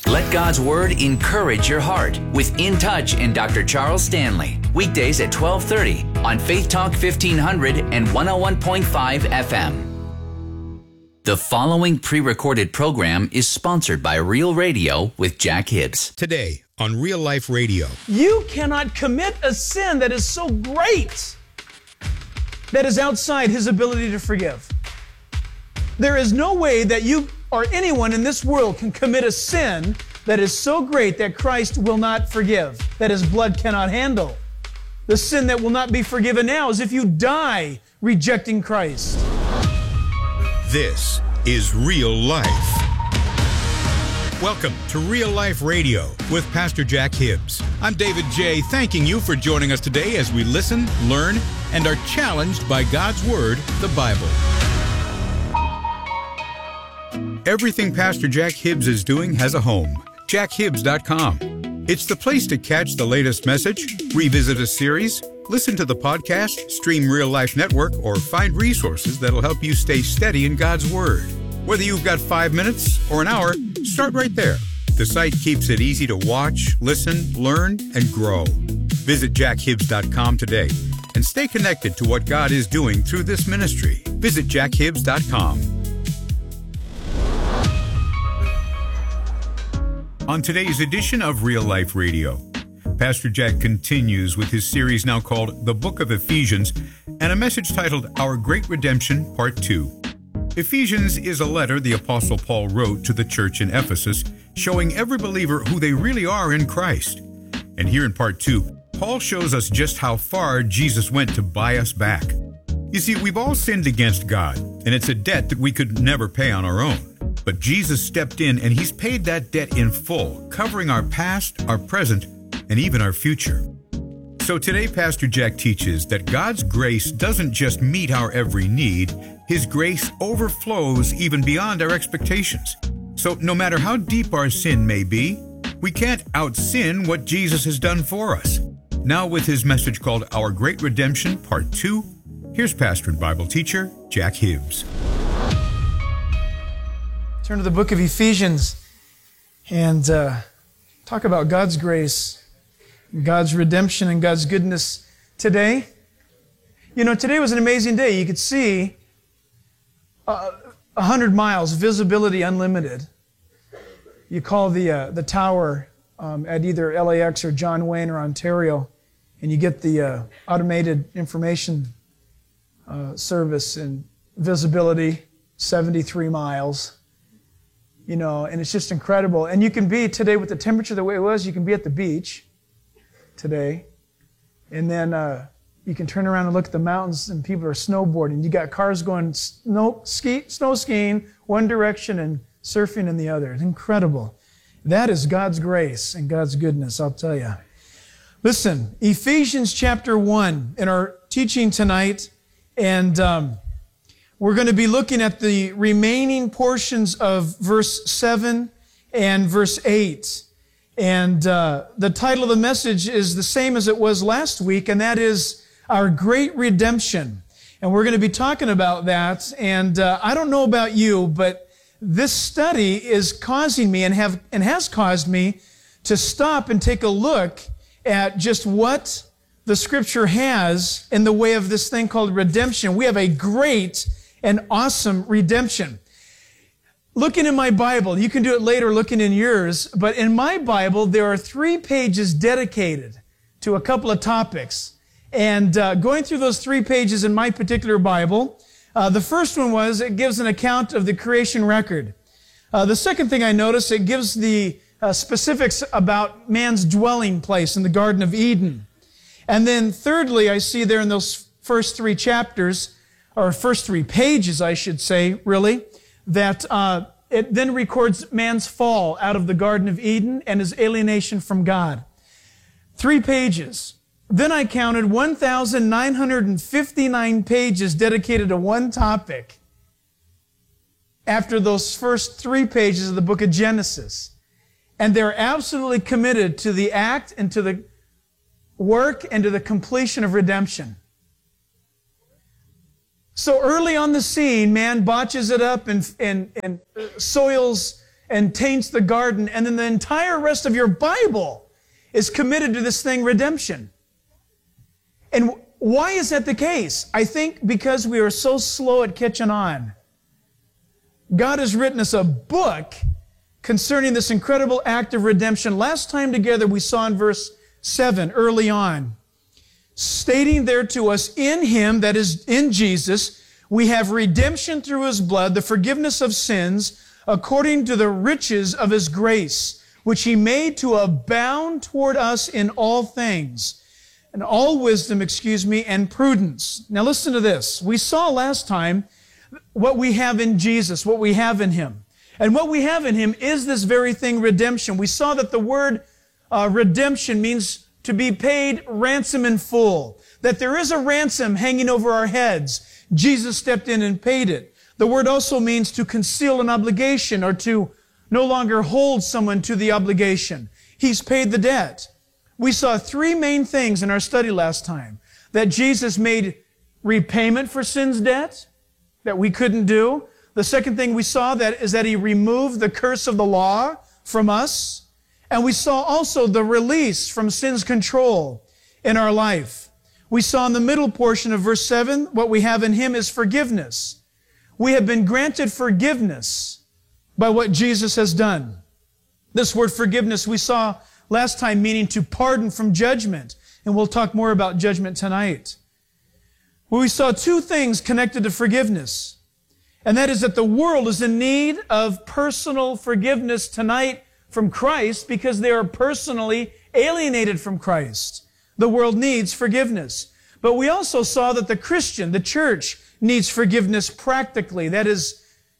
Let God's Word encourage your heart with In Touch and Dr. Charles Stanley. Weekdays at 12:30 on Faith Talk 1500 and 101.5 FM. The following pre-recorded program is sponsored by Real Radio with Jack Hibbs. Today on Real Life Radio. You cannot commit a sin that is so great that is outside His ability to forgive. There is no way that you or anyone in this world can commit a sin that is so great that Christ will not forgive, that His blood cannot handle. The sin that will not be forgiven now is if you die rejecting Christ. This is Real Life. Welcome to Real Life Radio with Pastor Jack Hibbs. I'm David J., thanking you for joining us today as we listen, learn, and are challenged by God's Word, the Bible. Everything Pastor Jack Hibbs is doing has a home, jackhibbs.com. It's the place to catch the latest message, revisit a series, listen to the podcast, stream Real Life Network, or find resources that'll help you stay steady in God's Word. Whether you've got 5 minutes or an hour, start right there. The site keeps it easy to watch, listen, learn, and grow. Visit jackhibbs.com today and stay connected to what God is doing through this ministry. Visit jackhibbs.com. On today's edition of Real Life Radio, Pastor Jack continues with his series now called The Book of Ephesians and a message titled Our Great Redemption, Part 2. Ephesians is a letter the Apostle Paul wrote to the church in Ephesus, showing every believer who they really are in Christ. And here in Part 2, Paul shows us just how far Jesus went to buy us back. You see, we've all sinned against God, and it's a debt that we could never pay on our own. But Jesus stepped in and He's paid that debt in full, covering our past, our present, and even our future. So today, Pastor Jack teaches that God's grace doesn't just meet our every need, His grace overflows even beyond our expectations. So no matter how deep our sin may be, we can't out-sin what Jesus has done for us. Now with his message called Our Great Redemption, Part 2, here's pastor and Bible teacher, Jack Hibbs. Turn to the book of Ephesians and talk about God's grace, God's redemption, and God's goodness today. You know, today was an amazing day. You could see 100 miles, visibility unlimited. You call the tower at either LAX or John Wayne or Ontario, and you get the automated information service and visibility, 73 miles. You know, and it's just incredible. And you can be today with the temperature the way it was, you can be at the beach today. And then you can turn around and look at the mountains and people are snowboarding. You got cars going snow skiing one direction and surfing in the other. It's incredible. That is God's grace and God's goodness, I'll tell you. Listen, Ephesians chapter 1 in our teaching tonight, and we're going to be looking at the remaining portions of verse 7 and verse 8. And the title of the message is the same as it was last week, and that is Our Great Redemption. And we're going to be talking about that. And I don't know about you, but this study is causing me and has caused me to stop and take a look at just what the Scripture has in the way of this thing called redemption. We have a great and awesome redemption. Looking in my Bible, you can do it later looking in yours, but in my Bible, there are 3 pages dedicated to a couple of topics. And going through those 3 pages in my particular Bible, the first one was, it gives an account of the creation record. The second thing I noticed, it gives the specifics about man's dwelling place in the Garden of Eden. And then thirdly, I see there in those first 3 chapters, or first 3 pages, I should say, really, that it then records man's fall out of the Garden of Eden and his alienation from God. 3 pages. Then I counted 1,959 pages dedicated to one topic after those first 3 pages of the book of Genesis. And they're absolutely committed to the act and to the work and to the completion of redemption. So early on the scene, man botches it up and soils and taints the garden, and then the entire rest of your Bible is committed to this thing, redemption. And why is that the case? I think because we are so slow at catching on. God has written us a book concerning this incredible act of redemption. Last time together we saw in verse 7, early on, stating there to us, in Him, that is in Jesus, we have redemption through His blood, the forgiveness of sins, according to the riches of His grace, which He made to abound toward us in all things, and all wisdom, and prudence. Now listen to this. We saw last time what we have in Jesus, what we have in Him. And what we have in Him is this very thing, redemption. We saw that the word redemption means to be paid ransom in full. That there is a ransom hanging over our heads. Jesus stepped in and paid it. The word also means to conceal an obligation or to no longer hold someone to the obligation. He's paid the debt. We saw three main things in our study last time. That Jesus made repayment for sin's debt that we couldn't do. The second thing we saw is that He removed the curse of the law from us. And we saw also the release from sin's control in our life. We saw in the middle portion of verse 7, what we have in Him is forgiveness. We have been granted forgiveness by what Jesus has done. This word forgiveness we saw last time meaning to pardon from judgment. And we'll talk more about judgment tonight. Well, we saw two things connected to forgiveness. And that is that the world is in need of personal forgiveness tonight from Christ because they are personally alienated from Christ. The world needs forgiveness. But we also saw that the Christian, the church, needs forgiveness practically. That is,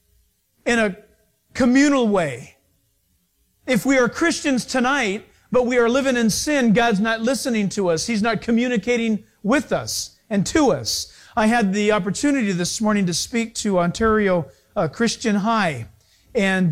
in a communal way. If we are Christians tonight, but we are living in sin, God's not listening to us. He's not communicating with us and to us. I had the opportunity this morning to speak to Ontario Christian High, and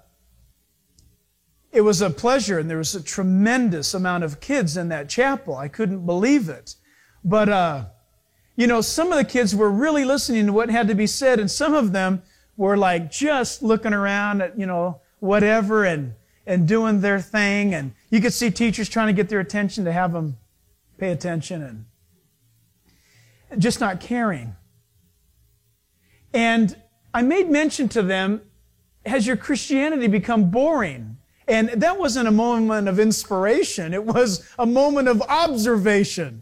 it was a pleasure, and there was a tremendous amount of kids in that chapel. I couldn't believe it. But, some of the kids were really listening to what had to be said, and some of them were like just looking around at, whatever and doing their thing. And you could see teachers trying to get their attention to have them pay attention and just not caring. And I made mention to them, has your Christianity become boring? And that wasn't a moment of inspiration. It was a moment of observation.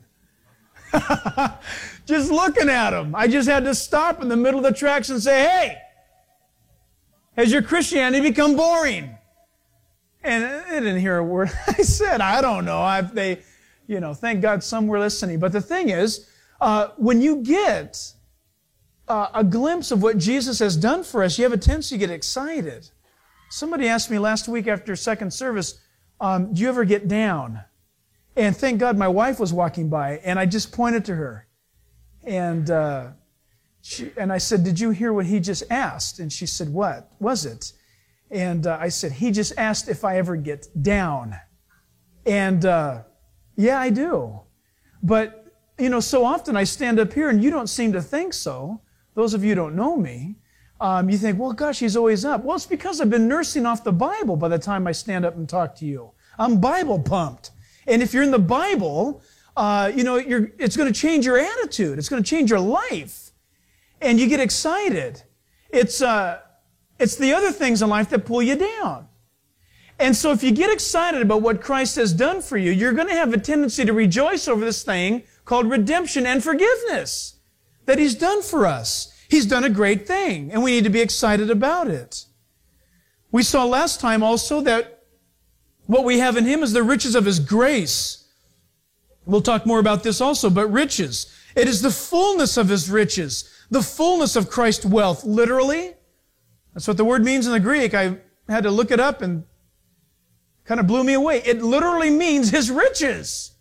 Just looking at them. I just had to stop in the middle of the tracks and say, hey, has your Christianity become boring? And they didn't hear a word I said. I don't know. Thank God some were listening. But the thing is, when you get a glimpse of what Jesus has done for us, you have a tendency to get excited. Somebody asked me last week after second service, do you ever get down? And thank God my wife was walking by, and I just pointed to her. And I said, did you hear what he just asked? And she said, what was it? And I said, he just asked if I ever get down. And yeah, I do. But so often I stand up here and you don't seem to think so. Those of you who don't know me, you think, well, gosh, he's always up. Well, it's because I've been nursing off the Bible by the time I stand up and talk to you. I'm Bible pumped. And if you're in the Bible, it's going to change your attitude. It's going to change your life. And you get excited. It's the other things in life that pull you down. And so if you get excited about what Christ has done for you, you're going to have a tendency to rejoice over this thing called redemption and forgiveness that He's done for us. He's done a great thing, and we need to be excited about it. We saw last time also that what we have in Him is the riches of His grace. We'll talk more about this also, but riches. It is the fullness of His riches, the fullness of Christ's wealth, literally. That's what the word means in the Greek. I had to look it up and kind of blew me away. It literally means His riches.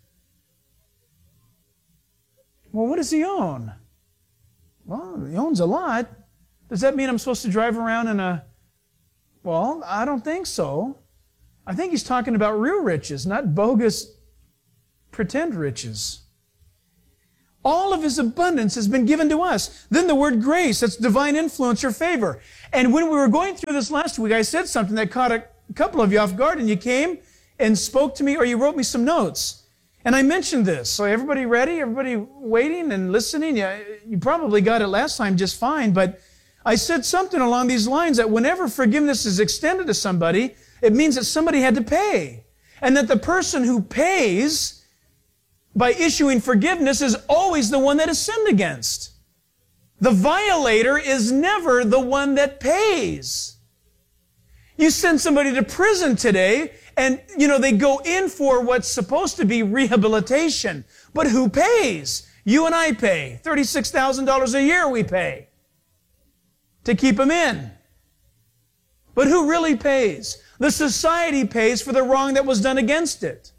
Well, what does He own? Well, He owns a lot. Does that mean I'm supposed to drive around in a... Well, I don't think so. I think He's talking about real riches, not bogus pretend riches. All of His abundance has been given to us. Then the word grace, that's divine influence or favor. And when we were going through this last week, I said something that caught a couple of you off guard, and you came and spoke to me, or you wrote me some notes. And I mentioned this. So everybody ready? Everybody waiting and listening? Yeah, you probably got it last time just fine, but I said something along these lines that whenever forgiveness is extended to somebody, it means that somebody had to pay. And that the person who pays by issuing forgiveness is always the one that is sinned against. The violator is never the one that pays. You send somebody to prison today and, they go in for what's supposed to be rehabilitation. But who pays? You and I pay. $36,000 a year we pay to keep them in. But who really pays? The society pays for the wrong that was done against it.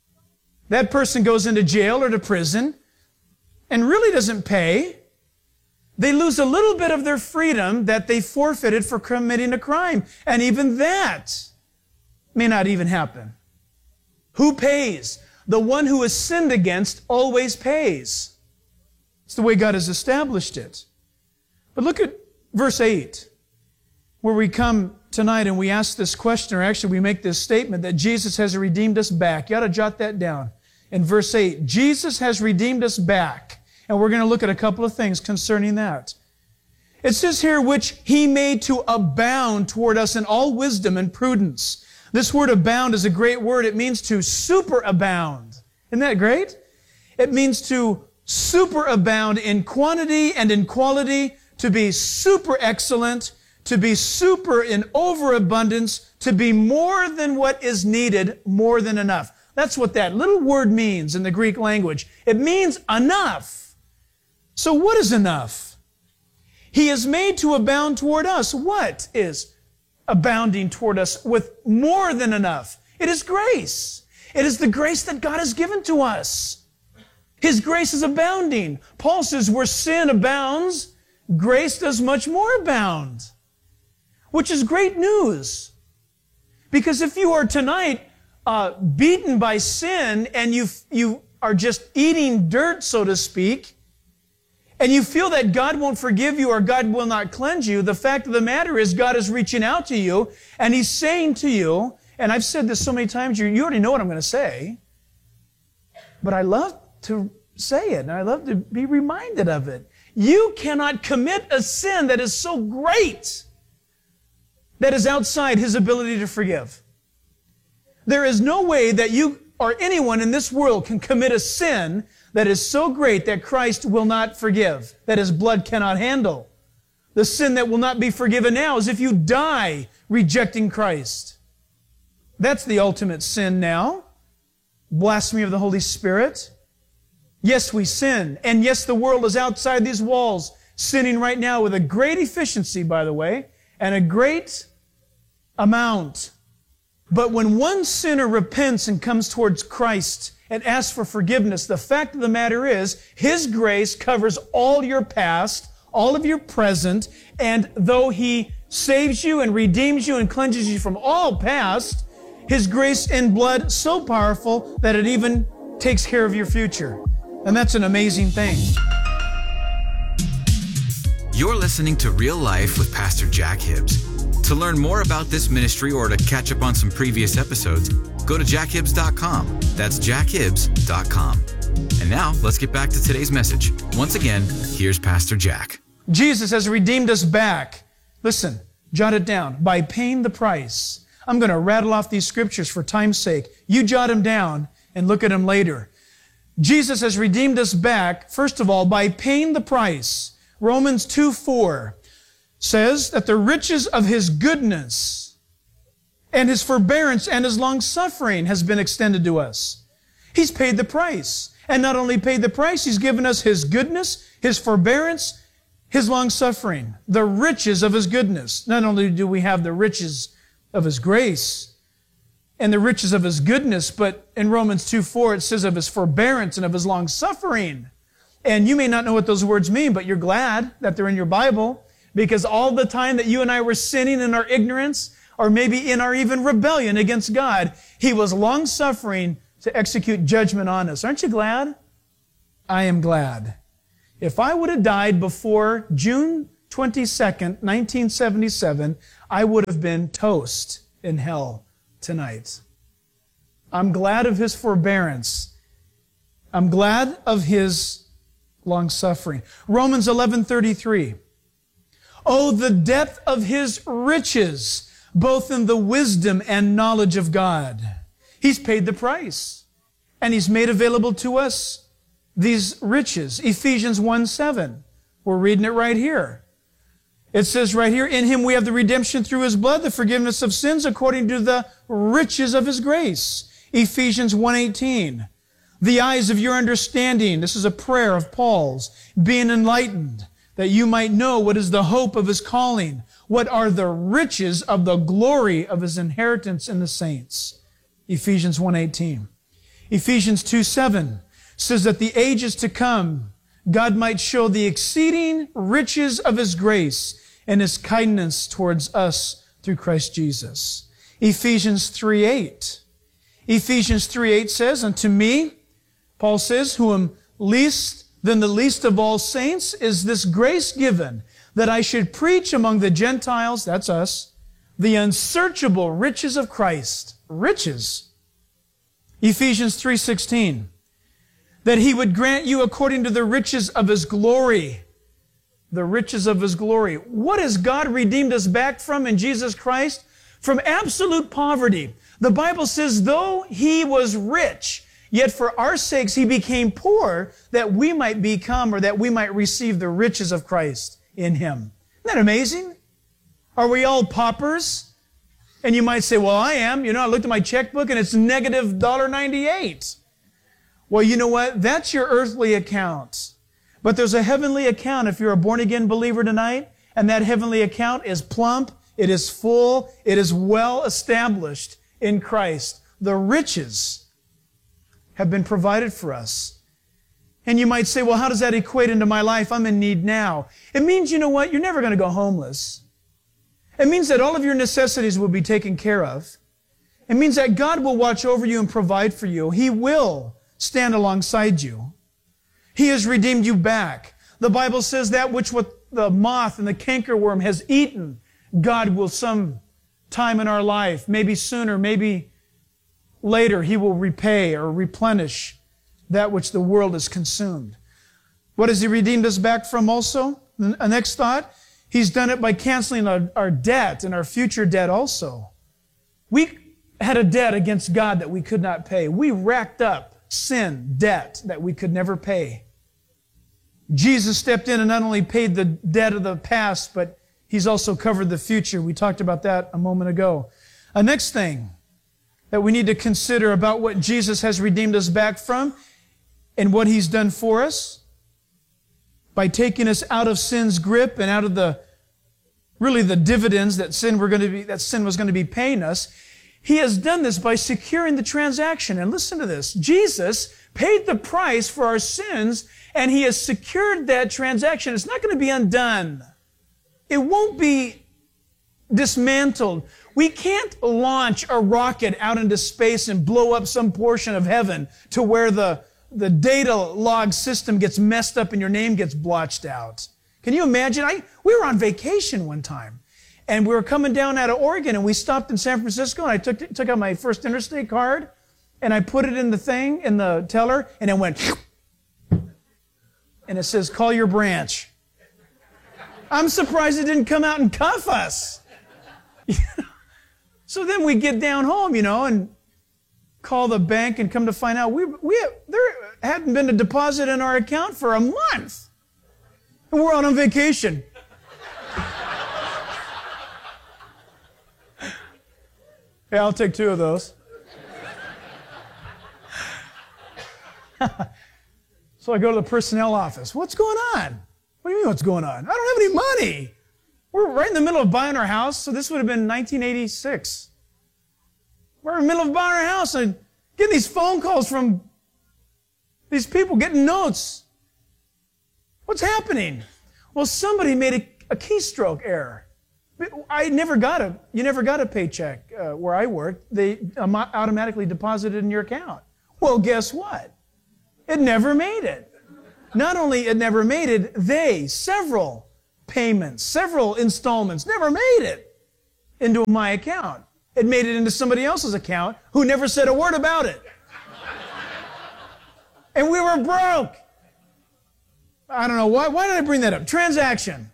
That person goes into jail or to prison and really doesn't pay. They lose a little bit of their freedom that they forfeited for committing a crime. And even that may not even happen. Who pays? The one who is sinned against always pays. It's the way God has established it. But look at verse 8, where we come tonight and we ask this question, or actually we make this statement that Jesus has redeemed us back. You ought to jot that down. In verse 8, Jesus has redeemed us back. And we're going to look at a couple of things concerning that. It says here, which He made to abound toward us in all wisdom and prudence. This word abound is a great word. It means to superabound. Isn't that great? It means to superabound in quantity and in quality, to be super excellent, to be super in overabundance, to be more than what is needed, more than enough. That's what that little word means in the Greek language. It means enough. So what is enough? He is made to abound toward us. What is abounding toward us with more than enough? It is grace. It is the grace that God has given to us. His grace is abounding. Paul says where sin abounds, grace does much more abound. Which is great news. Because if you are tonight beaten by sin and you are just eating dirt, so to speak, and you feel that God won't forgive you or God will not cleanse you, the fact of the matter is God is reaching out to you and He's saying to you, and I've said this so many times, you already know what I'm going to say, but I love to say it and I love to be reminded of it. You cannot commit a sin that is so great that is outside His ability to forgive. There is no way that you or anyone in this world can commit a sin that is so great that Christ will not forgive, that His blood cannot handle. The sin that will not be forgiven now is if you die rejecting Christ. That's the ultimate sin now. Blasphemy of the Holy Spirit. Yes, we sin. And yes, the world is outside these walls, sinning right now with a great efficiency, by the way, and a great amount. But when one sinner repents and comes towards Christ and asks for forgiveness, the fact of the matter is, His grace covers all your past, all of your present, and though He saves you and redeems you and cleanses you from all past, His grace and blood so powerful that it even takes care of your future. And that's an amazing thing. You're listening to Real Life with Pastor Jack Hibbs. To learn more about this ministry or to catch up on some previous episodes, go to jackhibbs.com. That's jackhibbs.com. And now, let's get back to today's message. Once again, here's Pastor Jack. Jesus has redeemed us back. Listen, jot it down. By paying the price. I'm going to rattle off these scriptures for time's sake. You jot them down and look at them later. Jesus has redeemed us back, first of all, by paying the price. Romans 2:4 says that the riches of His goodness and His forbearance and His long-suffering has been extended to us. He's paid the price. And not only paid the price, He's given us His goodness, His forbearance, His long-suffering, the riches of His goodness. Not only do we have the riches of His grace and the riches of His goodness, but in Romans 2:4 it says of His forbearance and of His long-suffering. And you may not know what those words mean, but you're glad that they're in your Bible, because all the time that you and I were sinning in our ignorance, or maybe in our even rebellion against God, He was long-suffering to execute judgment on us. Aren't you glad? I am glad. If I would have died before June 22nd, 1977, I would have been toast in hell tonight. I'm glad of His forbearance. I'm glad of His long-suffering. Romans 11:33. Oh, the depth of His riches, both in the wisdom and knowledge of God. He's paid the price, and He's made available to us these riches. Ephesians 1:7. We're reading it right here. It says right here, in Him we have the redemption through His blood, the forgiveness of sins according to the riches of His grace. Ephesians 1:18. The eyes of your understanding, this is a prayer of Paul's, being enlightened, that you might know what is the hope of His calling, what are the riches of the glory of His inheritance in the saints. Ephesians 1:18. Ephesians 2:7 says that the ages to come, God might show the exceeding riches of His grace and His kindness towards us through Christ Jesus. Ephesians 3:8. Ephesians 3:8 says, unto me, Paul says, who am least than the least of all saints, is this grace given, that I should preach among the Gentiles, that's us, the unsearchable riches of Christ. Riches. Ephesians 3:16. That He would grant you according to the riches of His glory. The riches of His glory. What has God redeemed us back from in Jesus Christ? From absolute poverty. The Bible says, though He was rich, yet for our sakes He became poor, that we might become, or that we might receive the riches of Christ in Him. Isn't that amazing? Are we all paupers? And you might say, well, I am. You know, I looked at my checkbook and it's negative $1.98. Well, you know what? That's your earthly account. But there's a heavenly account if you're a born-again believer tonight, and that heavenly account is plump, it is full, it is well established in Christ. The riches have been provided for us. And you might say, well, how does that equate into my life? I'm in need now. It means, you know what? You're never going to go homeless. It means that all of your necessities will be taken care of. It means that God will watch over you and provide for you. He will stand alongside you. He has redeemed you back. The Bible says that which what the moth and the cankerworm has eaten, God will some time in our life, maybe sooner, maybe later, He will repay or replenish that which the world has consumed. What has He redeemed us back from also? The next thought, He's done it by canceling our debt and our future debt also. We had a debt against God that we could not pay. We racked up sin, debt that we could never pay. Jesus stepped in and not only paid the debt of the past, but He's also covered the future. We talked about that a moment ago. A next thing that we need to consider about what Jesus has redeemed us back from and what He's done for us by taking us out of sin's grip and out of the dividends that sin was going to be paying us. He has done this by securing the transaction. And listen to this. Jesus paid the price for our sins, and He has secured that transaction. It's not going to be undone. It won't be dismantled. We can't launch a rocket out into space and blow up some portion of heaven to where the data log system gets messed up and your name gets blotched out. Can you imagine? We were on vacation one time, and we were coming down out of Oregon, and we stopped in San Francisco, and I took out my first interstate card, and I put it in the teller, and it went, and it says, call your branch. I'm surprised it didn't come out and cuff us. So then we get down home, and call the bank and come to find out there hadn't been a deposit in our account for a month. And we're out on vacation. Yeah, I'll take 2 of those. So I go to the personnel office. What's going on? What do you mean what's going on? I don't have any money. We're right in the middle of buying our house, so this would have been 1986. We're in the middle of buying our house and getting these phone calls from these people, getting notes. What's happening? Well, somebody made a keystroke error. You never got a paycheck where I worked. They automatically deposited in your account. Well, guess what? It never made it. Not only it never made it, several payments, several installments, never made it into my account. It made it into somebody else's account who never said a word about it. And we were broke. I don't know why. Why did I bring that up? Transaction.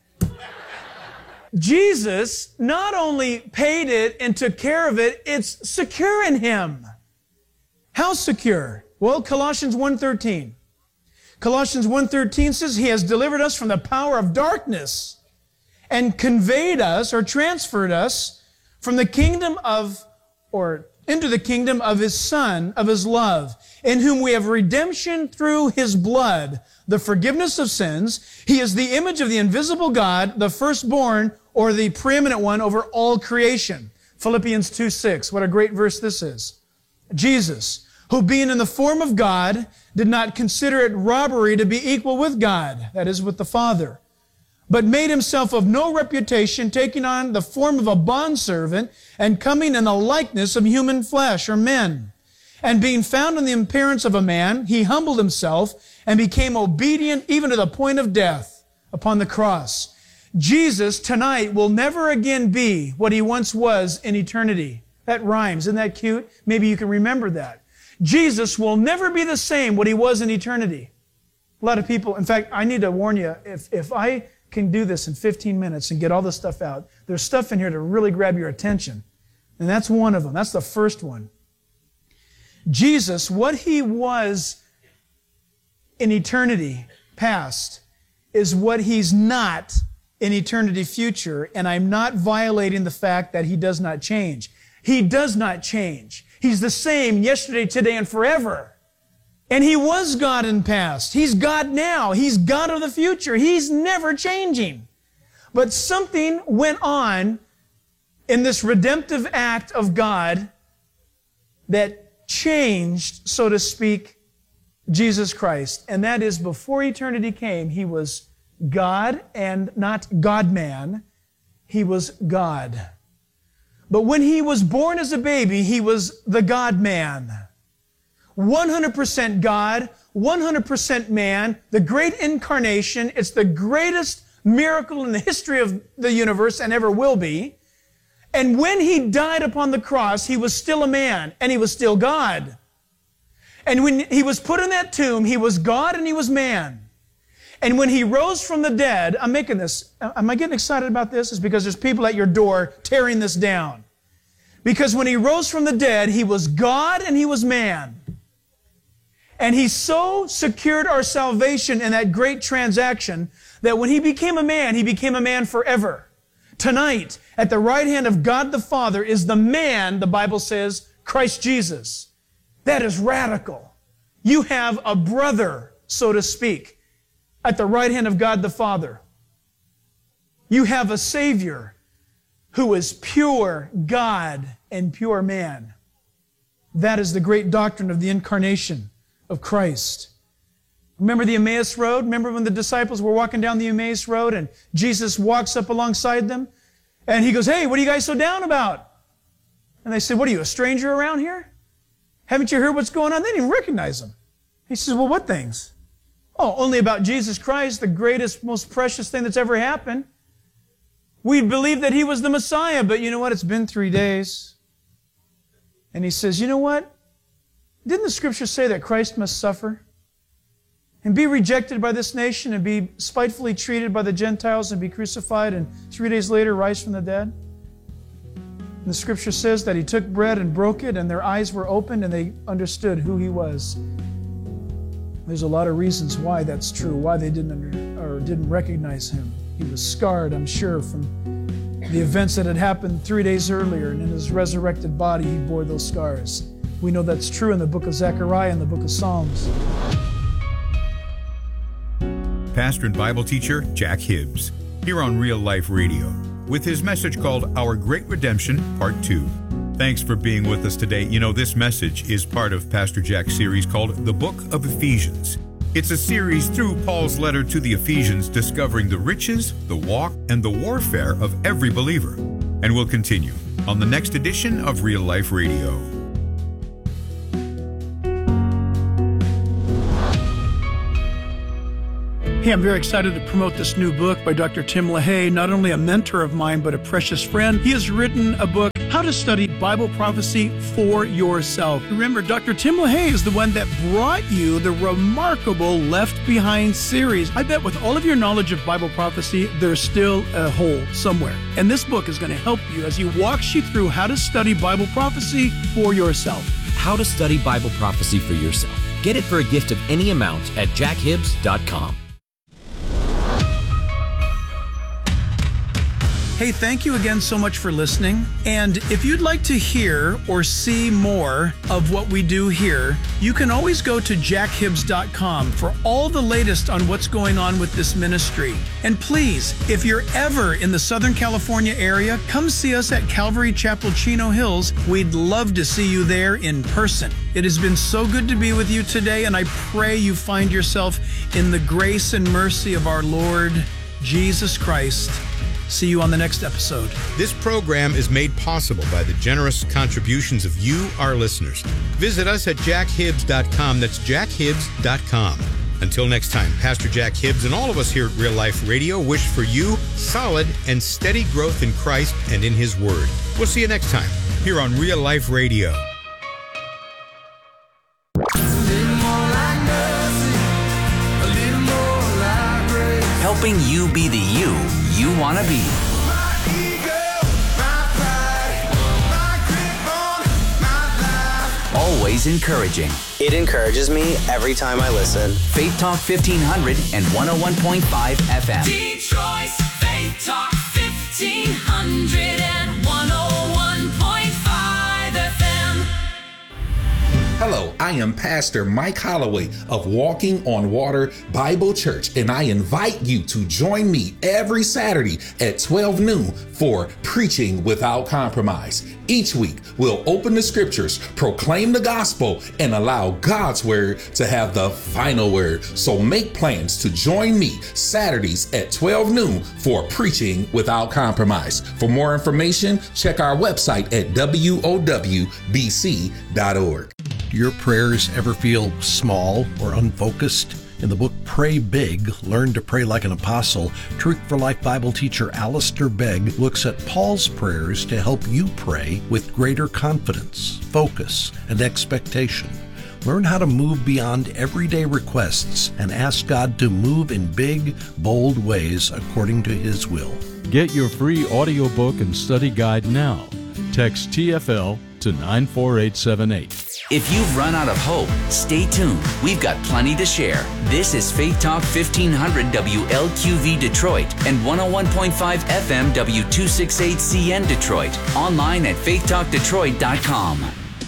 Jesus not only paid it and took care of it, it's secure in Him. How secure? Well, Colossians 1:13. Colossians 1:13 says, He has delivered us from the power of darkness and conveyed us or transferred us from the kingdom of, or into the kingdom of His Son, of His love, in whom we have redemption through His blood, the forgiveness of sins. He is the image of the invisible God, the firstborn, or the preeminent one over all creation. Philippians 2:6. What a great verse this is. Jesus, who being in the form of God, did not consider it robbery to be equal with God, that is, with the Father, but made Himself of no reputation, taking on the form of a bondservant and coming in the likeness of human flesh or men. And being found in the appearance of a man, He humbled Himself and became obedient even to the point of death upon the cross. Jesus tonight will never again be what He once was in eternity. That rhymes. Isn't that cute? Maybe you can remember that. Jesus will never be the same what He was in eternity. A lot of people, in fact, I need to warn you, if I can do this in 15 minutes and get all this stuff out, there's stuff in here to really grab your attention. And that's one of them. That's the first one. Jesus, what He was in eternity past, is what He's not in eternity future, and I'm not violating the fact that He does not change. He does not change. He's the same yesterday, today, and forever. And He was God in past. He's God now. He's God of the future. He's never changing. But something went on in this redemptive act of God that changed, so to speak, Jesus Christ. And that is, before eternity came, He was God and not God-man. He was God. But when He was born as a baby, He was the God-man. 100% God, 100% man, the great incarnation. It's the greatest miracle in the history of the universe and ever will be. And when He died upon the cross, He was still a man and He was still God. And when He was put in that tomb, He was God and He was man. And when He rose from the dead, I'm making this, am I getting excited about this? It's because there's people at your door tearing this down. Because when He rose from the dead, He was God and He was man. And He so secured our salvation in that great transaction that when He became a man forever. Tonight, at the right hand of God the Father is the man, the Bible says, Christ Jesus. That is radical. You have a brother, so to speak, at the right hand of God the Father. You have a Savior who is pure God and pure man. That is the great doctrine of the incarnation of Christ. Remember the Emmaus Road? Remember when the disciples were walking down the Emmaus Road and Jesus walks up alongside them and He goes, "Hey, what are you guys so down about?" And they said, "What are you, a stranger around here? Haven't you heard what's going on?" They didn't even recognize Him. He says, "Well, what things?" "Oh, only about Jesus Christ, the greatest, most precious thing that's ever happened. We believed that He was the Messiah, but you know what? It's been 3 days." And He says, "You know what? Didn't the Scripture say that Christ must suffer and be rejected by this nation and be spitefully treated by the Gentiles and be crucified and 3 days later rise from the dead?" And the Scripture says that He took bread and broke it and their eyes were opened and they understood who He was. There's a lot of reasons why that's true, why they didn't recognize Him. He was scarred, I'm sure, from the events that had happened 3 days earlier, and in His resurrected body He bore those scars. We know that's true in the book of Zechariah and the book of Psalms. Pastor and Bible teacher Jack Hibbs, here on Real Life Radio, with his message called Our Great Redemption, Part 2. Thanks for being with us today. You know, this message is part of Pastor Jack's series called The Book of Ephesians. It's a series through Paul's letter to the Ephesians, discovering the riches, the walk, and the warfare of every believer. And we'll continue on the next edition of Real Life Radio. Hey, I'm very excited to promote this new book by Dr. Tim LaHaye, not only a mentor of mine, but a precious friend. He has written a book, How to Study Bible Prophecy for Yourself. Remember, Dr. Tim LaHaye is the one that brought you the remarkable Left Behind series. I bet with all of your knowledge of Bible prophecy, there's still a hole somewhere. And this book is going to help you as he walks you through how to study Bible prophecy for yourself. How to Study Bible Prophecy for Yourself. Get it for a gift of any amount at jackhibbs.com. Hey, thank you again so much for listening. And if you'd like to hear or see more of what we do here, you can always go to jackhibbs.com for all the latest on what's going on with this ministry. And please, if you're ever in the Southern California area, come see us at Calvary Chapel, Chino Hills. We'd love to see you there in person. It has been so good to be with you today, and I pray you find yourself in the grace and mercy of our Lord Jesus Christ. See you on the next episode. This program is made possible by the generous contributions of you, our listeners. Visit us at jackhibbs.com. That's jackhibbs.com. Until next time, Pastor Jack Hibbs and all of us here at Real Life Radio wish for you solid and steady growth in Christ and in His Word. We'll see you next time here on Real Life Radio. Helping you be the you want to be. Always encouraging. It encourages me every time I listen. Faith Talk 1500 and 101.5 FM. Detroit's Faith Talk 1500 and 101.5 FM. Hello, I am Pastor Mike Holloway of Walking on Water Bible Church, and I invite you to join me every Saturday at 12 noon for Preaching Without Compromise. Each week, we'll open the scriptures, proclaim the gospel, and allow God's word to have the final word. So make plans to join me Saturdays at 12 noon for Preaching Without Compromise. For more information, check our website at wowbc.org. Your prayers ever feel small or unfocused? In the book Pray Big, Learn to Pray Like an Apostle, Truth for Life Bible teacher Alistair Begg looks at Paul's prayers to help you pray with greater confidence, focus, and expectation. Learn how to move beyond everyday requests and ask God to move in big, bold ways according to His will. Get your free audiobook and study guide now. Text TFL to 94878. If you've run out of hope, stay tuned. We've got plenty to share. This is Faith Talk 1500 WLQV Detroit and 101.5 FM W268CN Detroit. Online at faithtalkdetroit.com.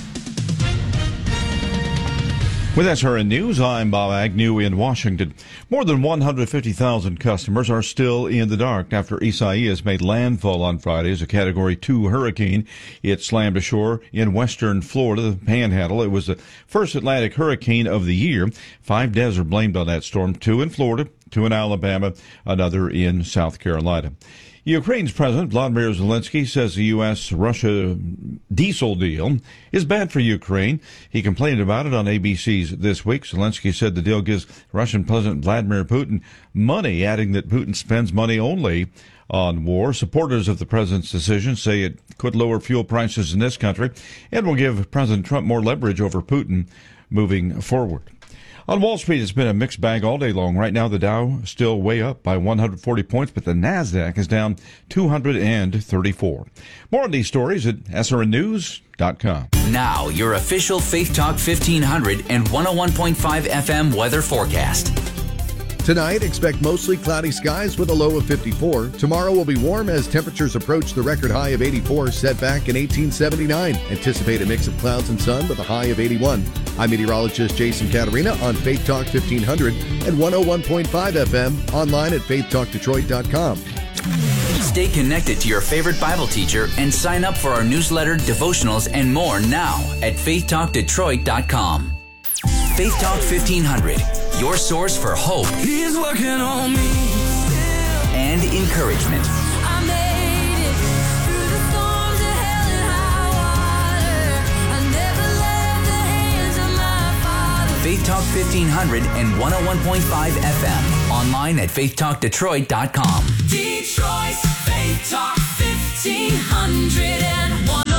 With SRN News, I'm Bob Agnew in Washington. More than 150,000 customers are still in the dark after Isaias made landfall on Friday as a Category 2 hurricane. It slammed ashore in western Florida, the Panhandle. It was the first Atlantic hurricane of the year. 5 deaths are blamed on that storm, 2 in Florida, 2 in Alabama, another in South Carolina. Ukraine's President Vladimir Zelensky says the U.S.-Russia diesel deal is bad for Ukraine. He complained about it on ABC's This Week. Zelensky said the deal gives Russian President Vladimir Putin money, adding that Putin spends money only on war. Supporters of the president's decision say it could lower fuel prices in this country and will give President Trump more leverage over Putin moving forward. On Wall Street, it's been a mixed bag all day long. Right now, the Dow still way up by 140 points, but the NASDAQ is down 234. More on these stories at srnnews.com. Now, your official Faith Talk 1500 and 101.5 FM weather forecast. Tonight, expect mostly cloudy skies with a low of 54. Tomorrow will be warm as temperatures approach the record high of 84 set back in 1879. Anticipate a mix of clouds and sun with a high of 81. I'm meteorologist Jason Caterina on Faith Talk 1500 and 101.5 FM, online at faithtalkdetroit.com. Stay connected to your favorite Bible teacher and sign up for our newsletter, devotionals, and more now at faithtalkdetroit.com. Faith Talk 1500, your source for hope. He's working on me and encouragement. I made it through the storms of hell and high water. I never left the hands of my Father. Faith Talk 1500 and 101.5 FM. Online at faithtalkdetroit.com. Detroit's Faith Talk 1500 and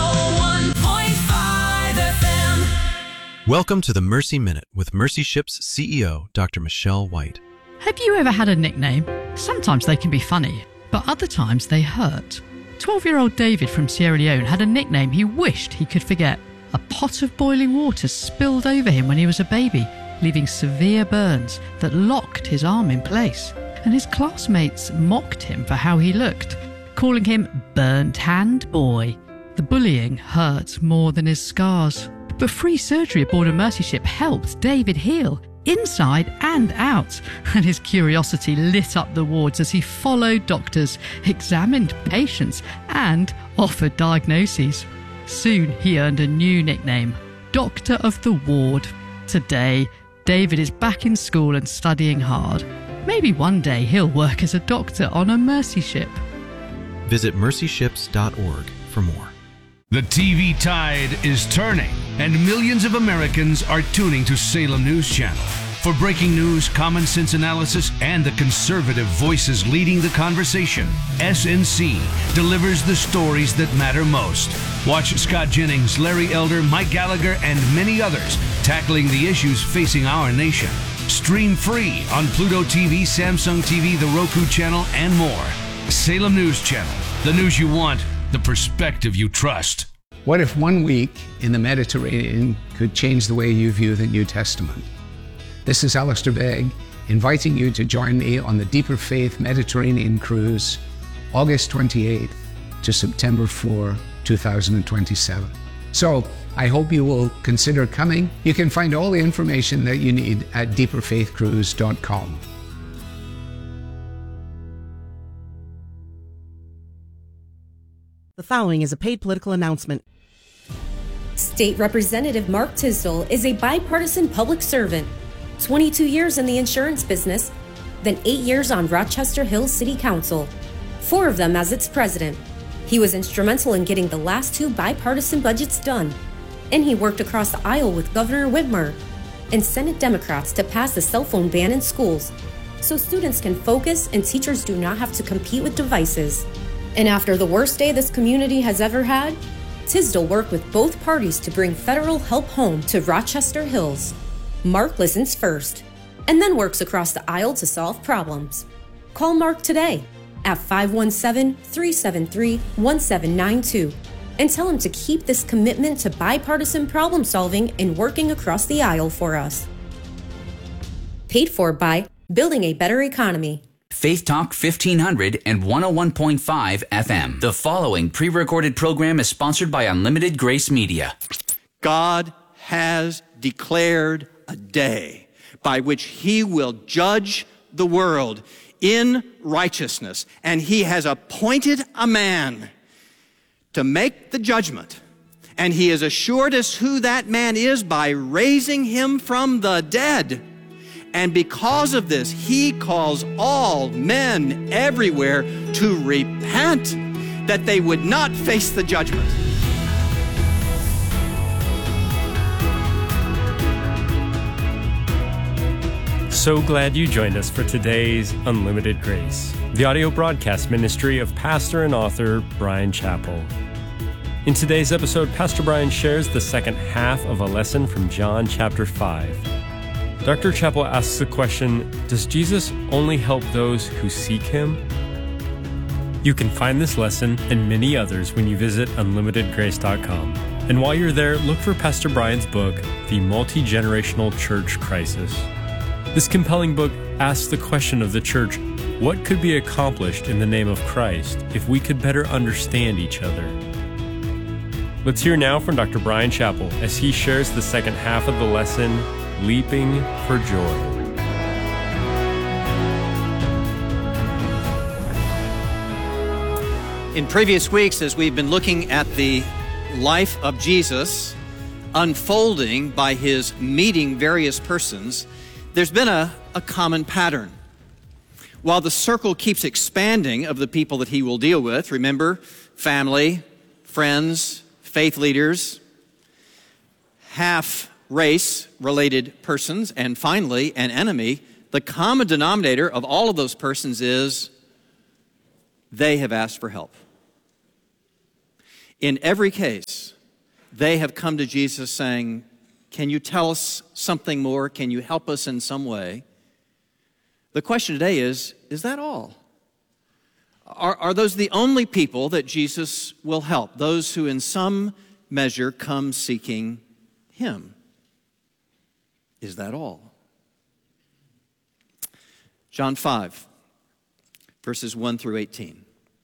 101.5 FM. Welcome to the Mercy Minute with Mercy Ship's CEO, Dr. Michelle White. Have you ever had a nickname? Sometimes they can be funny, but other times they hurt. 12-year-old David from Sierra Leone had a nickname he wished he could forget. A pot of boiling water spilled over him when he was a baby, leaving severe burns that locked his arm in place. And his classmates mocked him for how he looked, calling him Burnt Hand Boy. The bullying hurt more than his scars. But free surgery aboard a Mercy ship helped David heal, inside and out, and his curiosity lit up the wards as he followed doctors, examined patients, and offered diagnoses. Soon he earned a new nickname, Doctor of the Ward. Today, David is back in school and studying hard. Maybe one day he'll work as a doctor on a Mercy ship. Visit mercyships.org for more. The TV tide is turning, and millions of Americans are tuning to Salem News Channel. For breaking news, common sense analysis, and the conservative voices leading the conversation, SNC delivers the stories that matter most. Watch Scott Jennings, Larry Elder, Mike Gallagher, and many others tackling the issues facing our nation. Stream free on Pluto TV, Samsung TV, the Roku channel, and more. Salem News Channel. The news you want, the perspective you trust. What if 1 week in the Mediterranean could change the way you view the New Testament? This is Alistair Begg, inviting you to join me on the Deeper Faith Mediterranean Cruise, August 28th to September 4, 2027. So I hope you will consider coming. You can find all the information that you need at deeperfaithcruise.com. The following is a paid political announcement. State Representative Mark Tisdall is a bipartisan public servant. 22 years in the insurance business, then 8 years on Rochester Hills City Council, 4 of them as its president. He was instrumental in getting the last 2 bipartisan budgets done, and he worked across the aisle with Governor Whitmer and Senate Democrats to pass the cell phone ban in schools so students can focus and teachers do not have to compete with devices. And after the worst day this community has ever had, Tisdall worked with both parties to bring federal help home to Rochester Hills. Mark listens first, and then works across the aisle to solve problems. Call Mark today at 517-373-1792 and tell him to keep this commitment to bipartisan problem solving and working across the aisle for us. Paid for by Building a Better Economy. Faith Talk 1500 and 101.5 FM. The following pre-recorded program is sponsored by Unlimited Grace Media. God has declared a day by which he will judge the world in righteousness, and he has appointed a man to make the judgment, and he has assured us who that man is by raising him from the dead. And because of this, he calls all men everywhere to repent, that they would not face the judgment. So glad you joined us for today's Unlimited Grace, the audio broadcast ministry of pastor and author Bryan Chapell. In today's episode, Pastor Bryan shares the second half of a lesson from John chapter 5. Dr. Chapell asks the question, does Jesus only help those who seek him? You can find this lesson and many others when you visit unlimitedgrace.com. And while you're there, look for Pastor Bryan's book, The Multi-Generational Church Crisis. This compelling book asks the question of the church, what could be accomplished in the name of Christ if we could better understand each other? Let's hear now from Dr. Bryan Chapell as he shares the second half of the lesson, Leaping for Joy. In previous weeks, as we've been looking at the life of Jesus unfolding by his meeting various persons, there's been a common pattern. While the circle keeps expanding of the people that he will deal with, remember, family, friends, faith leaders, half race-related persons, and finally, an enemy, the common denominator of all of those persons is they have asked for help. In every case, they have come to Jesus saying, can you tell us something more? Can you help us in some way? The question today is that all? Are those the only people that Jesus will help? Those who in some measure come seeking Him? Is that all? John 5, verses 1 through 18.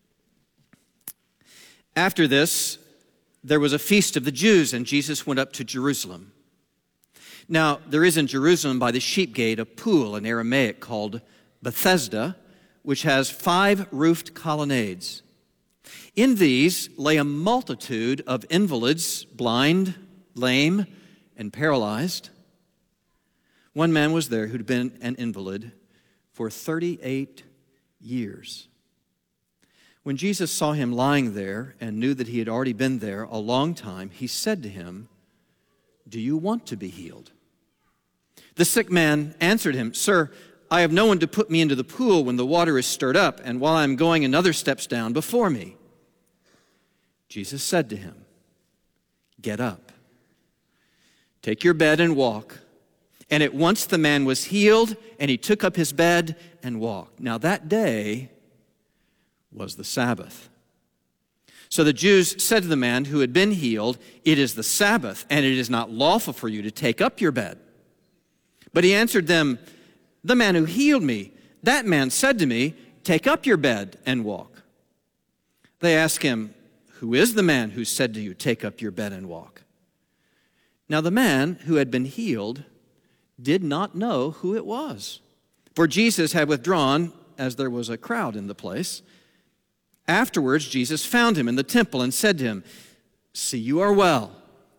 After this, there was a feast of the Jews, and Jesus went up to Jerusalem. Now, there is in Jerusalem by the sheep gate a pool in Aramaic called Bethesda, which has 5 roofed colonnades. In these lay a multitude of invalids, blind, lame, and paralyzed. One man was there who'd been an invalid for 38 years. When Jesus saw him lying there and knew that he had already been there a long time, he said to him, "Do you want to be healed?" The sick man answered him, "Sir, I have no one to put me into the pool when the water is stirred up, and while I am going, another steps down before me." Jesus said to him, "Get up, take your bed and walk." And at once the man was healed, and he took up his bed and walked. Now that day was the Sabbath. So the Jews said to the man who had been healed, "It is the Sabbath, and it is not lawful for you to take up your bed." But he answered them, "The man who healed me, that man said to me, 'Take up your bed and walk.'" They asked him, "Who is the man who said to you, 'Take up your bed and walk'?" Now the man who had been healed did not know who it was, for Jesus had withdrawn as there was a crowd in the place. Afterwards, Jesus found him in the temple and said to him, "See, you are well.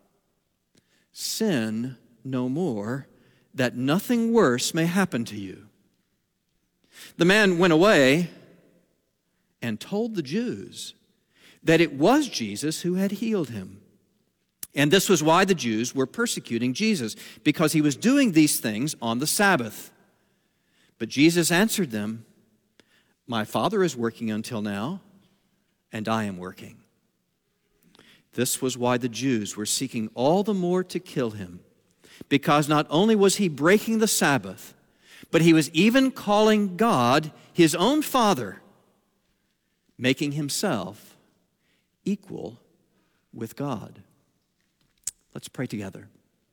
Sin no more, that nothing worse may happen to you." The man went away and told the Jews that it was Jesus who had healed him. And this was why the Jews were persecuting Jesus, because he was doing these things on the Sabbath. But Jesus answered them, "My Father is working until now, and I am working." This was why the Jews were seeking all the more to kill him, because not only was he breaking the Sabbath, but he was even calling God his own Father, making himself equal with God. Let's pray together.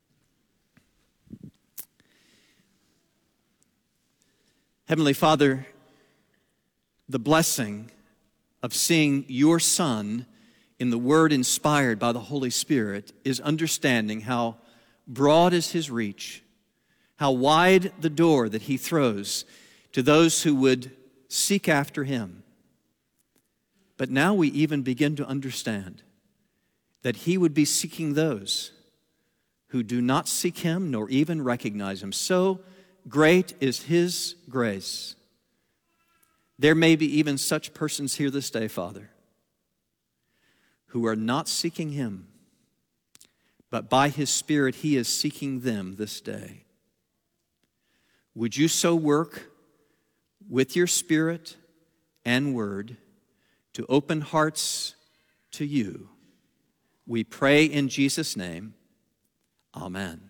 Heavenly Father, the blessing of seeing your Son in the Word inspired by the Holy Spirit is understanding how broad is his reach, how wide the door that he throws to those who would seek after him. But now we even begin to understand that he would be seeking those who do not seek him nor even recognize him. So great is his grace. There may be even such persons here this day, Father, who are not seeking him, but by his Spirit he is seeking them this day. Would you so work with your Spirit and Word to open hearts to you? We pray in Jesus' name. Amen.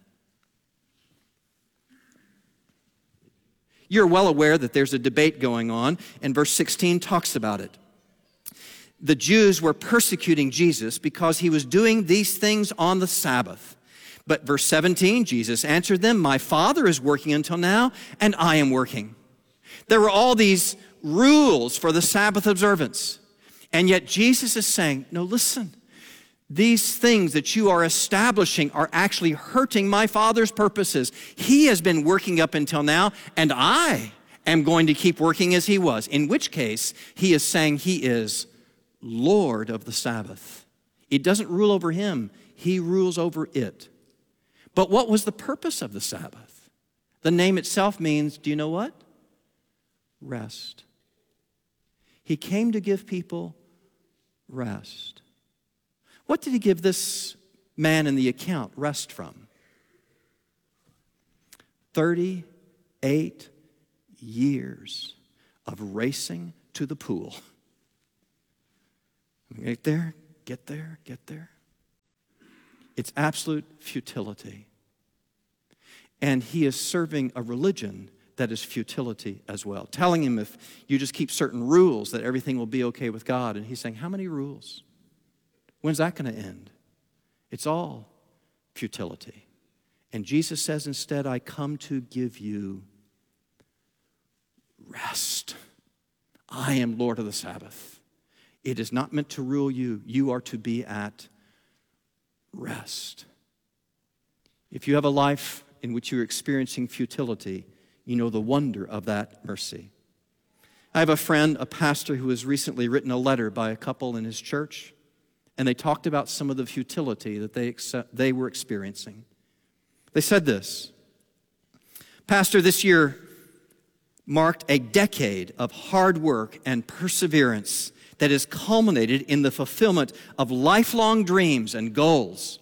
You're well aware that there's a debate going on, and verse 16 talks about it. The Jews were persecuting Jesus because he was doing these things on the Sabbath. But verse 17, Jesus answered them, "My Father is working until now, and I am working." There were all these rules for the Sabbath observance, and yet Jesus is saying, "No, listen. These things that you are establishing are actually hurting my Father's purposes. He has been working up until now, and I am going to keep working as he was." In which case, he is saying he is Lord of the Sabbath. It doesn't rule over him. He rules over it. But what was the purpose of the Sabbath? The name itself means, do you know what? Rest. He came to give people rest. What did he give this man in the account rest from? 38 years of racing to the pool. Get there, get there, get there. It's absolute futility. And he is serving a religion that is futility as well. Telling him if you just keep certain rules that everything will be okay with God. And he's saying, how many rules? When's that going to end? It's all futility. And Jesus says instead, I come to give you rest. I am Lord of the Sabbath. It is not meant to rule you. You are to be at rest. If you have a life in which you're experiencing futility, you know the wonder of that mercy. I have a friend, a pastor, who has recently written a letter by a couple in his church, and they talked about some of the futility that they were experiencing. They said this, Pastor, this year marked a decade of hard work and perseverance that has culminated in the fulfillment of lifelong dreams and goals.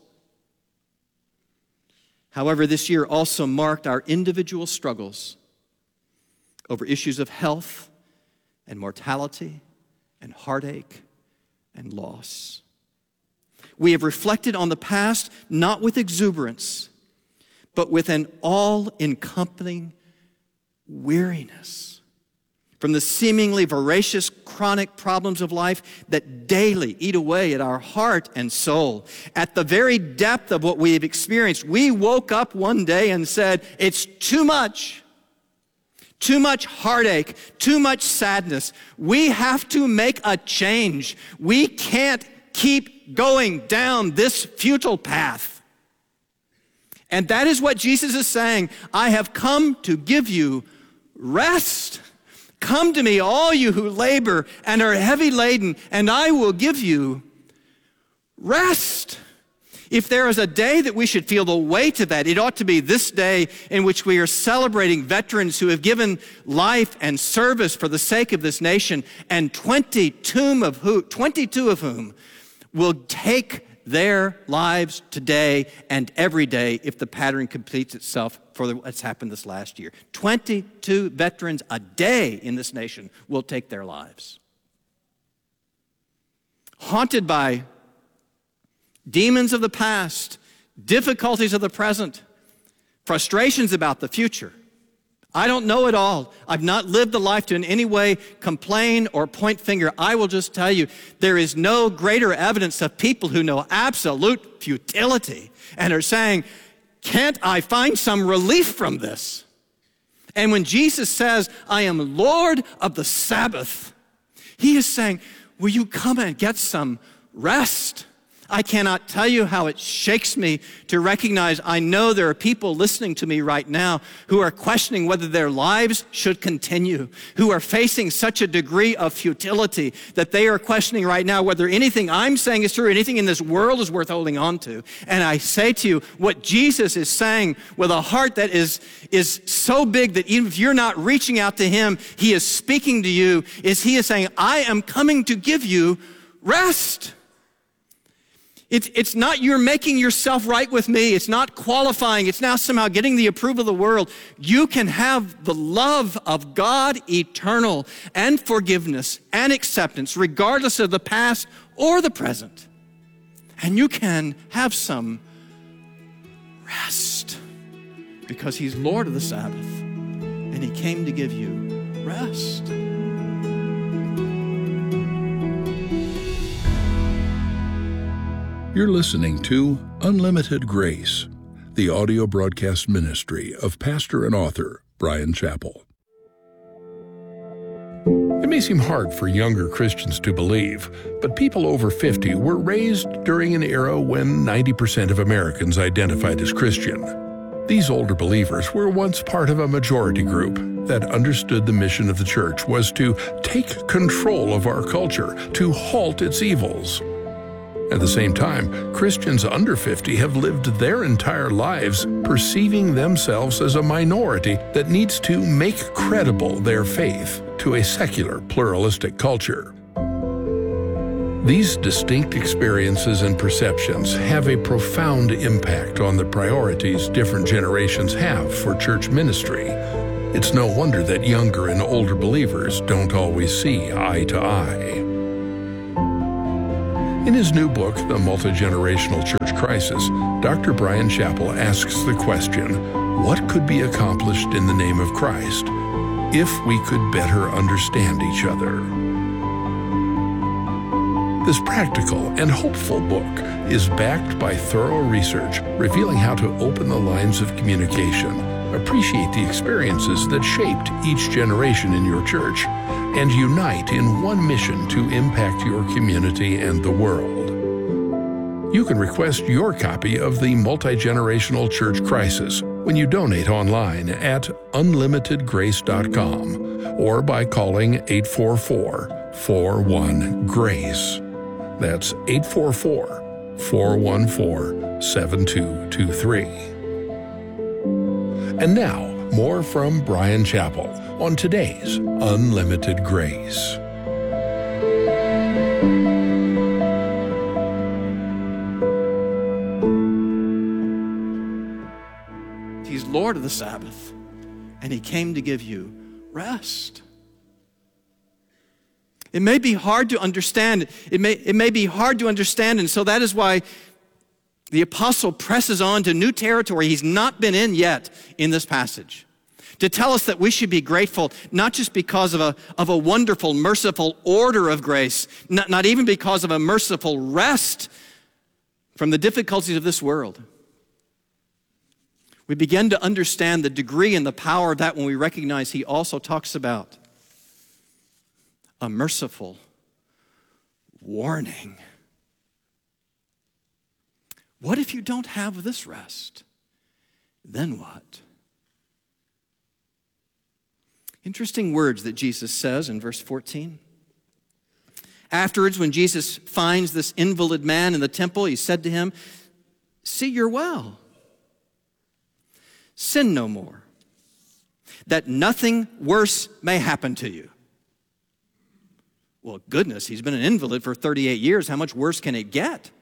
However, this year also marked our individual struggles over issues of health and mortality and heartache and loss. We have reflected on the past not with exuberance, but with an all-encompassing weariness from the seemingly voracious chronic problems of life that daily eat away at our heart and soul. At the very depth of what we have experienced, we woke up one day and said, it's too much heartache, too much sadness. We have to make a change. We can't keep going down this futile path. And that is what Jesus is saying. I have come to give you rest. Come to me, all you who labor and are heavy laden, and I will give you rest. If there is a day that we should feel the weight of that, it ought to be this day in which we are celebrating veterans who have given life and service for the sake of this nation, and 22 of whom will take their lives today and every day if the pattern completes itself for what's happened this last year. 22 veterans a day in this nation will take their lives. Haunted by demons of the past, difficulties of the present, frustrations about the future. I don't know it all. I've not lived the life to in any way complain or point finger. I will just tell you, there is no greater evidence of people who know absolute futility and are saying, can't I find some relief from this? And when Jesus says, I am Lord of the Sabbath, he is saying, will you come and get some rest? I cannot tell you how it shakes me to recognize I know there are people listening to me right now who are questioning whether their lives should continue, who are facing such a degree of futility that they are questioning right now whether anything I'm saying is true, anything in this world is worth holding on to. And I say to you, what Jesus is saying with a heart that is so big that even if you're not reaching out to him, he is speaking to you, is he is saying, I am coming to give you rest. It's not you're making yourself right with me. It's not qualifying. It's now somehow getting the approval of the world. You can have the love of God eternal and forgiveness and acceptance regardless of the past or the present. And you can have some rest because he's Lord of the Sabbath and he came to give you rest. You're listening to Unlimited Grace, the audio broadcast ministry of pastor and author Bryan Chapell. It may seem hard for younger Christians to believe, but people over 50 were raised during an era when 90% of Americans identified as Christian. These older believers were once part of a majority group that understood the mission of the church was to take control of our culture, to halt its evils. At the same time, Christians under 50 have lived their entire lives perceiving themselves as a minority that needs to make credible their faith to a secular, pluralistic culture. These distinct experiences and perceptions have a profound impact on the priorities different generations have for church ministry. It's no wonder that younger and older believers don't always see eye to eye. In his new book, The Multi-Generational Church Crisis, Dr. Bryan Chapell asks the question, what could be accomplished in the name of Christ if we could better understand each other? This practical and hopeful book is backed by thorough research revealing how to open the lines of communication, appreciate the experiences that shaped each generation in your church, and unite in one mission to impact your community and the world. You can request your copy of The Multi-Generational Church Crisis when you donate online at unlimitedgrace.com or by calling 844-41-GRACE. That's 844-414-7223. And now, more from Bryan Chapell on today's Unlimited Grace. He's Lord of the Sabbath, and he came to give you rest. It may be hard to understand. It may be hard to understand, and so that is why the apostle presses on to new territory he's not been in yet in this passage, to tell us that we should be grateful, not just because of a wonderful, merciful order of grace, not even because of a merciful rest from the difficulties of this world. We begin to understand the degree and the power of that when we recognize he also talks about a merciful warning. What if you don't have this rest? Then what? Interesting words that Jesus says in verse 14. Afterwards, when Jesus finds this invalid man in the temple, he said to him, "See, you're well. Sin no more, that nothing worse may happen to you." Well, goodness, he's been an invalid for 38 years. How much worse can it get?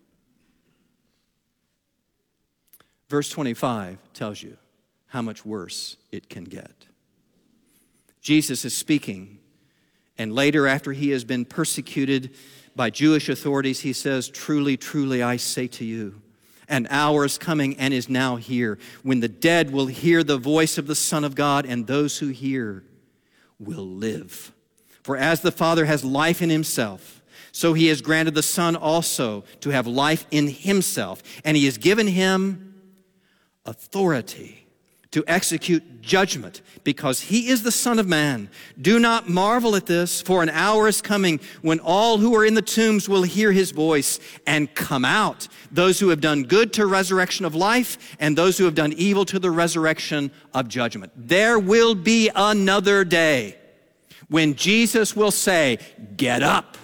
Verse 25 tells you how much worse it can get. Jesus is speaking, and later, after he has been persecuted by Jewish authorities, he says, "Truly, truly, I say to you, an hour is coming and is now here, when the dead will hear the voice of the Son of God, and those who hear will live. For as the Father has life in himself, so he has granted the Son also to have life in himself, and he has given him authority to execute judgment, because he is the Son of Man. Do not marvel at this, for an hour is coming when all who are in the tombs will hear his voice and come out, those who have done good to resurrection of life, and those who have done evil to the resurrection of judgment." There will be another day when Jesus will say, "Get up."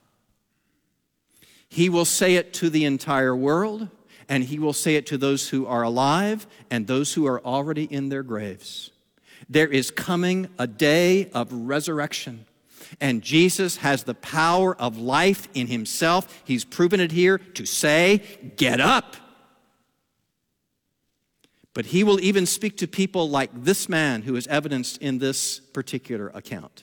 He will say it to the entire world, and he will say it to those who are alive and those who are already in their graves. There is coming a day of resurrection, and Jesus has the power of life in himself. He's proven it here to say, "Get up." But he will even speak to people like this man who is evidenced in this particular account.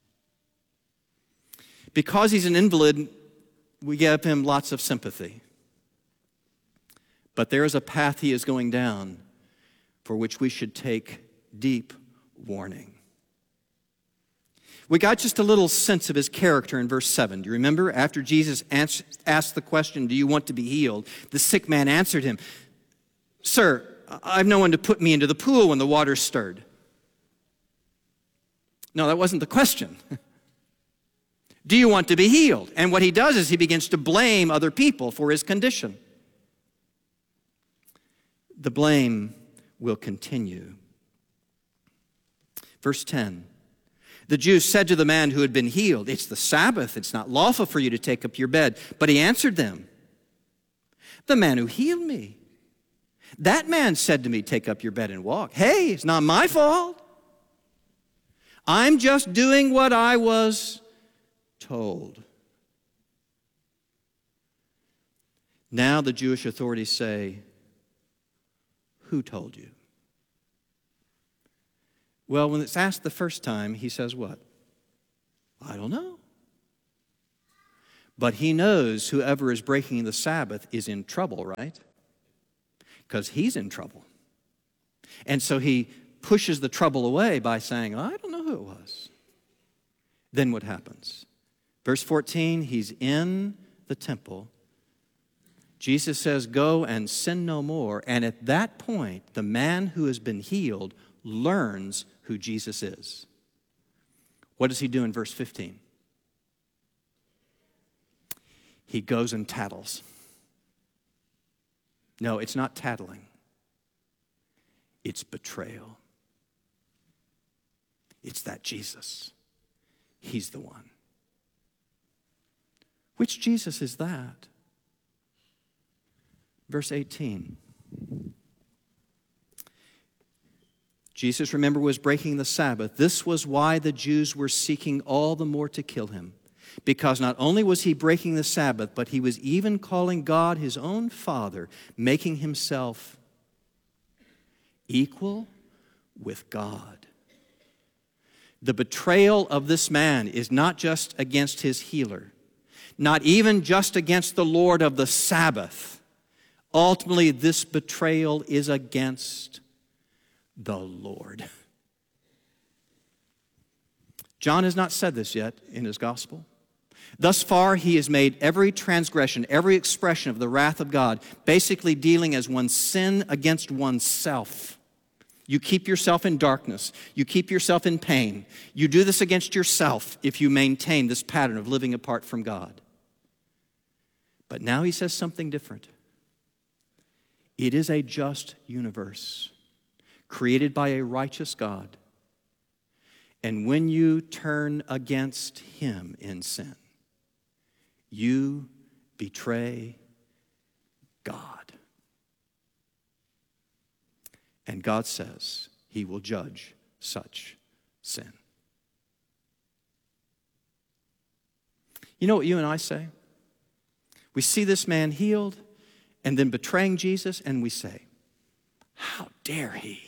Because he's an invalid, we give him lots of sympathy. But there is a path he is going down for which we should take deep warning. We got just a little sense of his character in verse 7. Do you remember? After Jesus asked the question, "Do you want to be healed?" the sick man answered him, "Sir, I've no one to put me into the pool when the water's stirred." No, that wasn't the question. Do you want to be healed? And what he does is he begins to blame other people for his condition. The blame will continue. Verse 10, the Jews said to the man who had been healed, "It's the Sabbath. It's not lawful for you to take up your bed." But he answered them, "The man who healed me, that man said to me, 'Take up your bed and walk.' Hey, it's not my fault. I'm just doing what I was told." Now the Jewish authorities say, who told you? Well, when it's asked the first time, he says what? I don't know. But he knows whoever is breaking the Sabbath is in trouble, right? Because he's in trouble. And so he pushes the trouble away by saying, I don't know who it was. Then what happens? Verse 14, he's in the temple. Jesus says, go and sin no more. And at that point, the man who has been healed learns who Jesus is. What does he do in verse 15? He goes and tattles. No, it's not tattling. It's betrayal. It's that Jesus. He's the one. Which Jesus is that? Verse 18. Jesus, remember, was breaking the Sabbath. This was why the Jews were seeking all the more to kill him. Because not only was he breaking the Sabbath, but he was even calling God his own Father, making himself equal with God. The betrayal of this man is not just against his healer, not even just against the Lord of the Sabbath. Ultimately, this betrayal is against the Lord. John has not said this yet in his gospel. Thus far, he has made every transgression, every expression of the wrath of God, basically dealing as one's sin against oneself. You keep yourself in darkness. You keep yourself in pain. You do this against yourself if you maintain this pattern of living apart from God. But now he says something different. It is a just universe created by a righteous God. And when you turn against him in sin, you betray God. And God says he will judge such sin. You know what you and I say? We see this man healed and then betraying Jesus, and we say, how dare he?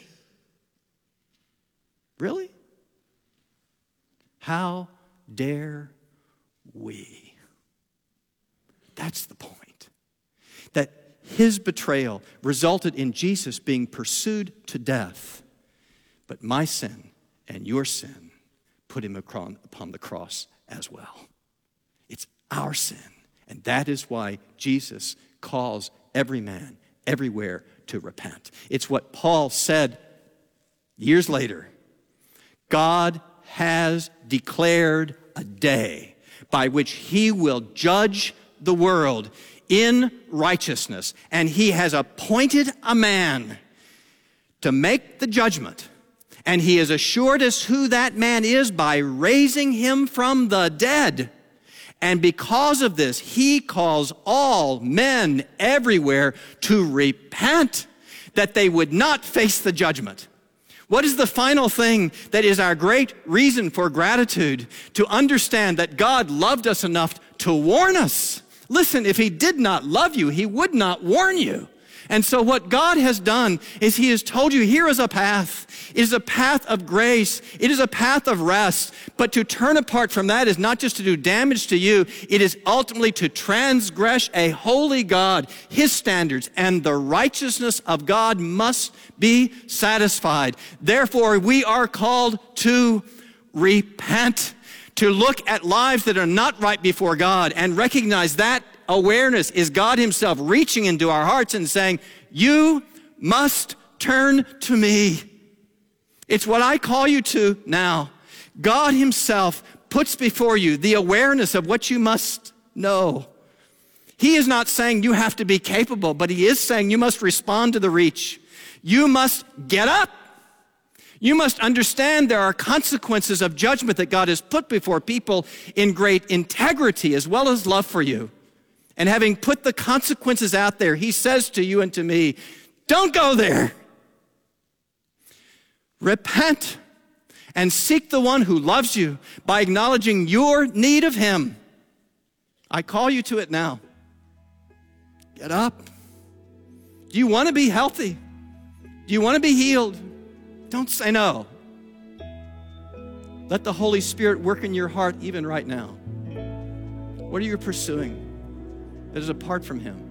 Really? How dare we? That's the point. That his betrayal resulted in Jesus being pursued to death. But my sin and your sin put him upon the cross as well. It's our sin. And that is why Jesus calls every man everywhere to repent. It's what Paul said years later. God has declared a day by which he will judge the world in righteousness, and he has appointed a man to make the judgment, and he has assured us who that man is by raising him from the dead. And because of this, he calls all men everywhere to repent, that they would not face the judgment. What is the final thing that is our great reason for gratitude? To understand that God loved us enough to warn us. Listen, if he did not love you, he would not warn you. And so what God has done is he has told you, here is a path. It is a path of grace. It is a path of rest. But to turn apart from that is not just to do damage to you. It is ultimately to transgress a holy God, his standards, and the righteousness of God must be satisfied. Therefore, we are called to repent, to look at lives that are not right before God and recognize that awareness is God himself reaching into our hearts and saying, you must turn to me. It's what I call you to now. God himself puts before you the awareness of what you must know. He is not saying you have to be capable, but he is saying you must respond to the reach. You must get up. You must understand there are consequences of judgment that God has put before people in great integrity as well as love for you. And having put the consequences out there, he says to you and to me, don't go there. Repent and seek the one who loves you by acknowledging your need of him. I call you to it now. Get up. Do you want to be healthy? Do you want to be healed? Don't say no. Let the Holy Spirit work in your heart even right now. What are you pursuing that is apart from Him?